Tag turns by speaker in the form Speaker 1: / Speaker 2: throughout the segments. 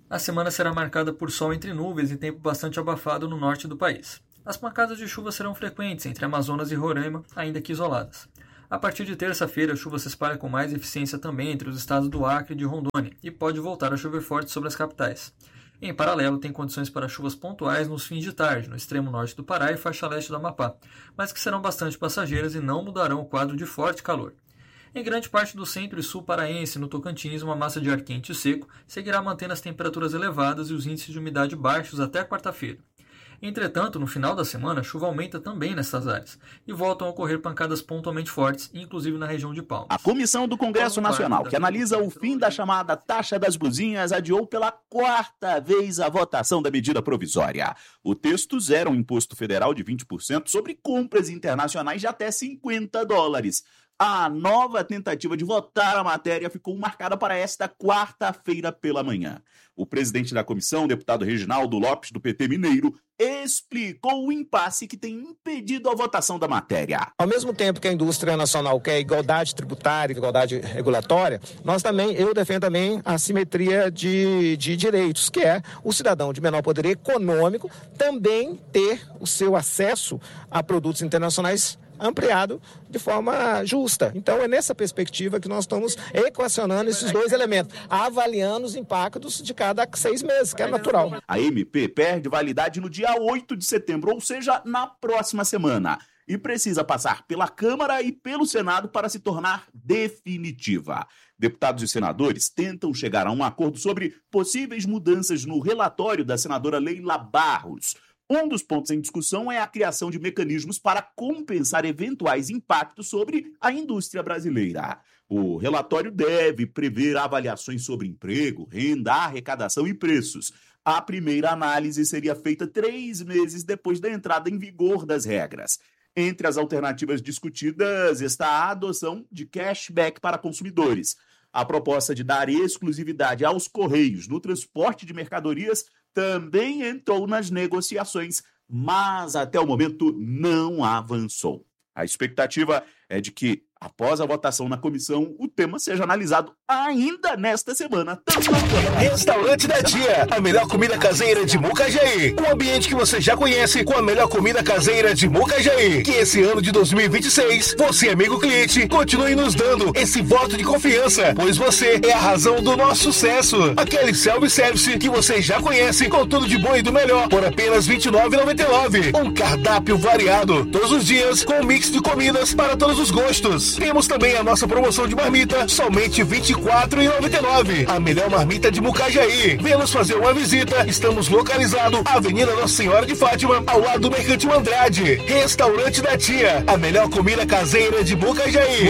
Speaker 1: A semana será marcada por sol entre nuvens e tempo bastante abafado no norte do país. As pancadas de chuva serão frequentes entre Amazonas e Roraima, ainda que isoladas. A partir de terça-feira, a chuva se espalha com mais eficiência também entre os estados do Acre e de Rondônia e pode voltar a chover forte sobre as capitais. Em paralelo, tem condições para chuvas pontuais nos fins de tarde, no extremo norte do Pará e faixa leste do Amapá, mas que serão bastante passageiras e não mudarão o quadro de forte calor. Em grande parte do centro e sul paraense, no Tocantins, uma massa de ar quente e seco seguirá mantendo as temperaturas elevadas e os índices de umidade baixos até quarta-feira. Entretanto, no final da semana, a chuva aumenta também nessas áreas e voltam a ocorrer pancadas pontualmente fortes, inclusive na região de Palmas.
Speaker 2: A Comissão do Congresso Nacional, que analisa o fim da chamada taxa das blusinhas, adiou pela quarta vez a votação da medida provisória. O texto zera um imposto federal de 20% sobre compras internacionais de até $50. A nova tentativa de votar a matéria ficou marcada para esta quarta-feira pela manhã. O presidente da comissão, o deputado Reginaldo Lopes, do PT Mineiro, explicou o impasse que tem impedido a votação da matéria.
Speaker 3: Ao mesmo tempo que a indústria nacional quer igualdade tributária, igualdade regulatória, eu defendo também a simetria de direitos, que é o cidadão de menor poder econômico também ter o seu acesso a produtos internacionais ampliado de forma justa. Então é nessa perspectiva que nós estamos equacionando esses dois elementos, avaliando os impactos de cada 6 meses, que é natural.
Speaker 2: A MP perde validade no dia 8 de setembro, ou seja, na próxima semana, e precisa passar pela Câmara e pelo Senado para se tornar definitiva. Deputados e senadores tentam chegar a um acordo sobre possíveis mudanças no relatório da senadora Leila Barros. Um dos pontos em discussão é a criação de mecanismos para compensar eventuais impactos sobre a indústria brasileira. O relatório deve prever avaliações sobre emprego, renda, arrecadação e preços. A primeira análise seria feita 3 meses depois da entrada em vigor das regras. Entre as alternativas discutidas está a adoção de cashback para consumidores. A proposta de dar exclusividade aos Correios no transporte de mercadorias também entrou nas negociações, mas até o momento não avançou. A expectativa é de que, após a votação na comissão, o tema seja analisado ainda nesta semana.
Speaker 4: Restaurante da Tia, a melhor comida caseira de Mucajaí. Um ambiente que você já conhece com a melhor comida caseira de Mucajaí. Que esse ano de 2026, você, amigo cliente, continue nos dando esse voto de confiança, pois você é a razão do nosso sucesso. Aquele self-service que você já conhece com tudo de bom e do melhor por apenas R$ 29,99. Um cardápio variado, todos os dias, com um mix de comidas para todos os gostos. Temos também a nossa promoção de marmita, somente R$ 24,99. A melhor marmita de Mucajaí. Venha nos fazer uma visita. Estamos localizados na Avenida Nossa Senhora de Fátima, ao lado do Mercantil Andrade. Restaurante da Tia, a melhor comida caseira de Mucajaí.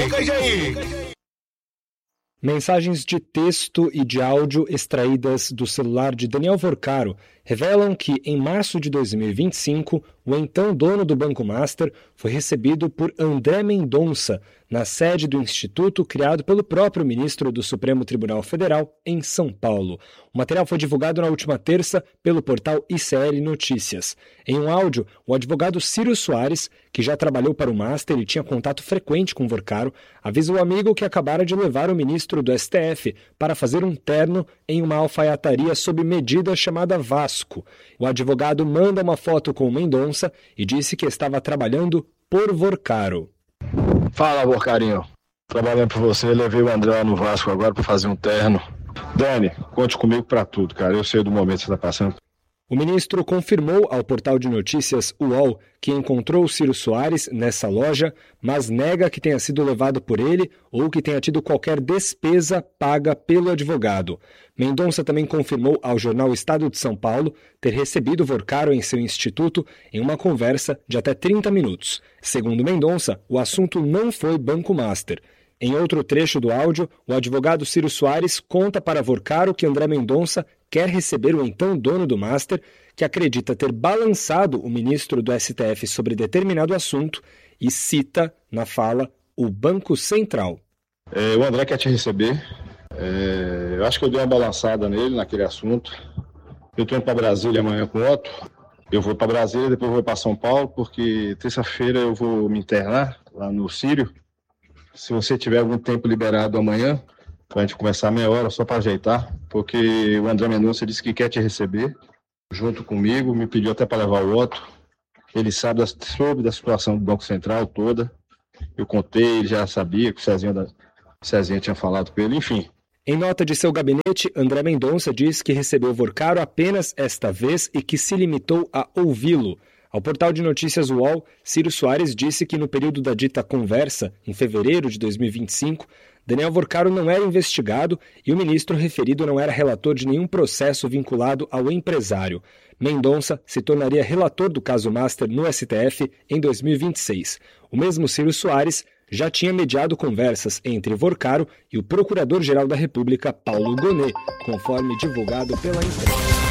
Speaker 5: Mensagens de texto e de áudio extraídas do celular de Daniel Vorcaro revelam que, em março de 2025, o então dono do Banco Master foi recebido por André Mendonça, na sede do instituto criado pelo próprio ministro do Supremo Tribunal Federal, em São Paulo. O material foi divulgado na última terça pelo portal ICL Notícias. Em um áudio, o advogado Ciro Soares, que já trabalhou para o Master e tinha contato frequente com Vorcaro, avisa o amigo que acabara de levar o ministro do STF para fazer um terno em uma alfaiataria sob medida chamada Vasco. O advogado manda uma foto com Mendonça e disse que estava trabalhando por Vorcaro.
Speaker 6: Fala, Vorcarinho. Trabalhando por você, levei o André lá no Vasco agora para fazer um terno. Dani, conte comigo para tudo, cara. Eu sei do momento que você está passando.
Speaker 5: O ministro confirmou ao portal de notícias UOL que encontrou Ciro Soares nessa loja, mas nega que tenha sido levado por ele ou que tenha tido qualquer despesa paga pelo advogado. Mendonça também confirmou ao jornal Estado de São Paulo ter recebido Vorcaro em seu instituto em uma conversa de até 30 minutos. Segundo Mendonça, o assunto não foi Banco Master. Em outro trecho do áudio, o advogado Ciro Soares conta para Vorcaro que André Mendonça quer receber o então dono do Master, que acredita ter balançado o ministro do STF sobre determinado assunto e cita, na fala, o Banco Central.
Speaker 6: O André quer te receber. Eu acho que eu dei uma balançada nele naquele assunto. Eu estou indo para Brasília amanhã com o Otto. Eu vou para Brasília, depois vou para São Paulo, porque terça-feira eu vou me internar lá no Sírio. Se você tiver algum tempo liberado amanhã, para a gente começar meia hora só para ajeitar, porque o André Mendonça disse que quer te receber junto comigo, me pediu até para levar o Otto. Ele soube da situação do Banco Central toda. Eu contei, ele já sabia que o Cezinha tinha falado com ele, enfim.
Speaker 5: Em nota de seu gabinete, André Mendonça diz que recebeu Vorcaro apenas esta vez e que se limitou a ouvi-lo. Ao portal de notícias UOL, Ciro Soares disse que no período da dita conversa, em fevereiro de 2025, Daniel Vorcaro não era investigado e o ministro referido não era relator de nenhum processo vinculado ao empresário. Mendonça se tornaria relator do caso Master no STF em 2026. O mesmo Ciro Soares já tinha mediado conversas entre Vorcaro e o Procurador-Geral da República, Paulo Gonet, conforme divulgado pela imprensa.